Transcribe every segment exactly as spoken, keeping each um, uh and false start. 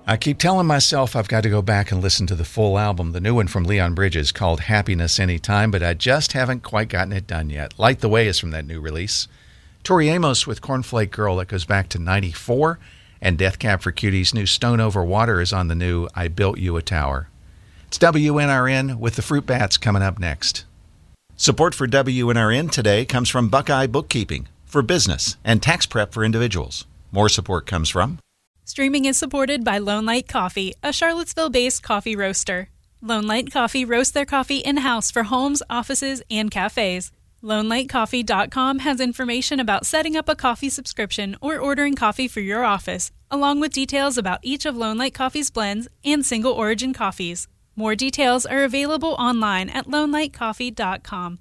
I keep telling myself I've got to go back and listen to the full album, the new one from Leon Bridges called Happiness Anytime, but I just haven't quite gotten it done yet. Light the Way is from that new release. Tori Amos with Cornflake Girl, that goes back to ninety-four, and Death Cab for Cutie's new Stone Over Water is on the new I Built You a Tower. It's W N R N with the Fruit Bats coming up next. Support for W N R N today comes from Buckeye Bookkeeping for business and tax prep for individuals. More support comes from... Streaming is supported by Lone Light Coffee, a Charlottesville-based coffee roaster. Lone Light Coffee roasts their coffee in-house for homes, offices, and cafes. Lone Light Coffee dot com has information about setting up a coffee subscription or ordering coffee for your office, along with details about each of Lone Light Coffee's blends and single-origin coffees. More details are available online at Lone Light Coffee dot com.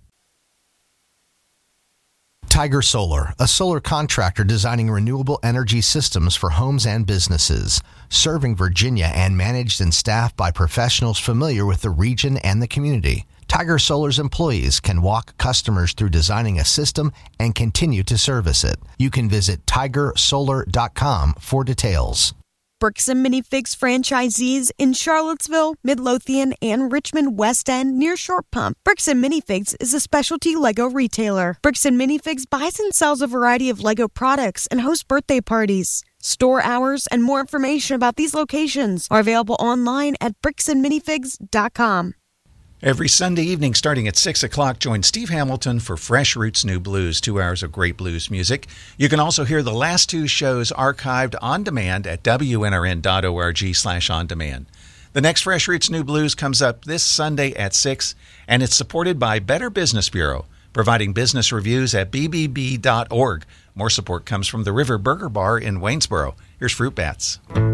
Tiger Solar, a solar contractor designing renewable energy systems for homes and businesses, serving Virginia and managed and staffed by professionals familiar with the region and the community. Tiger Solar's employees can walk customers through designing a system and continue to service it. You can visit Tiger Solar dot com for details. Bricks and Minifigs franchisees in Charlottesville, Midlothian, and Richmond West End near Short Pump. Bricks and Minifigs is a specialty Lego retailer. Bricks and Minifigs buys and sells a variety of Lego products and hosts birthday parties. Store hours and more information about these locations are available online at bricks and minifigs dot com. Every Sunday evening starting at six o'clock, join Steve Hamilton for Fresh Roots New Blues, two hours of great blues music. You can also hear the last two shows archived on demand at W N R N dot org slash on demand. The next Fresh Roots New Blues comes up this Sunday at six, and it's supported by Better Business Bureau, providing business reviews at B B B dot org. More support comes from the River Burger Bar in Waynesboro. Here's Fruit Bats.